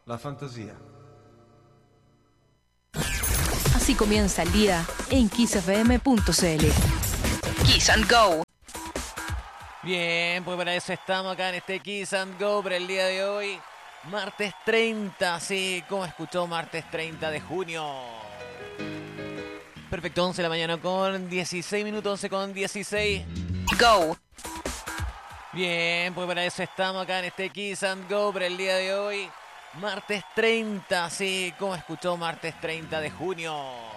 la fantasía. Así comienza el día en kissfm.cl. Kiss and Go. Bien, pues para eso estamos acá en este Kiss and Go para el día de hoy. Martes 30, sí, como escuchó, martes 30 de junio. Perfecto, 11 de la mañana con 16 minutos, 11 con 16. Go. Bien, pues para eso estamos acá en este Kiss and Go para el día de hoy. Martes 30, sí, como escuchó, martes 30 de junio.